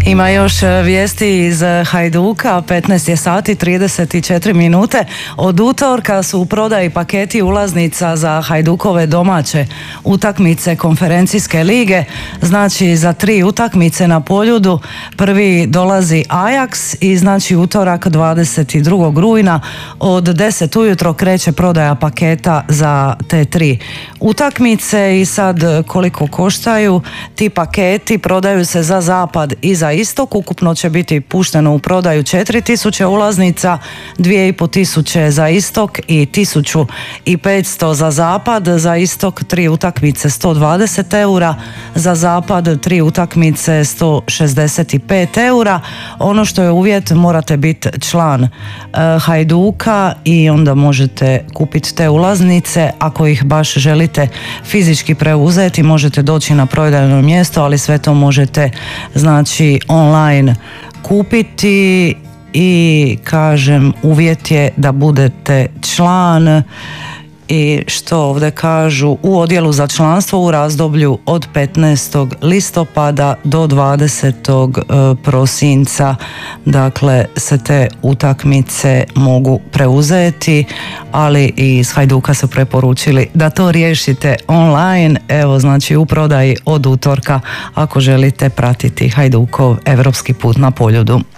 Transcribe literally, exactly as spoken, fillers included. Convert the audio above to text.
Ima još vijesti iz Hajduka, petnaest je sati trideset četiri minute. Od utorka su u prodaji paketi ulaznica za Hajdukove domaće utakmice konferencijske lige, znači za tri utakmice na Poljudu. Prvi dolazi Ajax i znači utorak dvadeset drugog rujna od deset ujutro kreće prodaja paketa za te tri utakmice. I sad koliko koštaju ti paketi? Prodaju se za zapad i za istok, ukupno će biti pušteno u prodaju četiri tisuće ulaznica, dvije i pol tisuće za istok i tisuću i petsto za zapad. Za istok tri utakmice sto dvadeset eura, za zapad tri utakmice sto šezdeset pet eura. Ono što je uvjet, morate biti član e, Hajduka i onda možete kupiti te ulaznice. Ako ih baš želite fizički preuzeti, možete doći na prodajno mjesto, ali sve to možete znači online kupiti. I kažem, uvjet je da budete član. I što ovdje kažu, u odjelu za članstvo u razdoblju od petnaestog listopada do dvadesetog prosinca, dakle se te utakmice mogu preuzeti, ali i iz Hajduka su preporučili da to riješite online. Evo, znači u prodaji od utorka ako želite pratiti Hajdukov evropski put na Poljudu.